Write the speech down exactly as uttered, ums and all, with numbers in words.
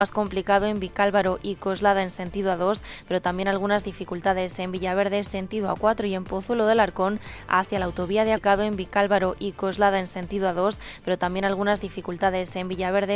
Más complicado en Vicálvaro y Coslada en sentido A dos, pero también algunas dificultades en Villaverde sentido A cuatro y en Pozuelo del Arcón hacia la autovía de Acado en Vicálvaro y Coslada en sentido A dos, pero también algunas dificultades en Villaverde